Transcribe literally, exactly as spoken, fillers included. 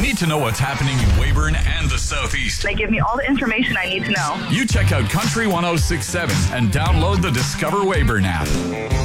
need to know what's happening in Weyburn and the Southeast. They give me all the information I need to know. You check out Country one oh six point seven and download the Discover Weyburn app.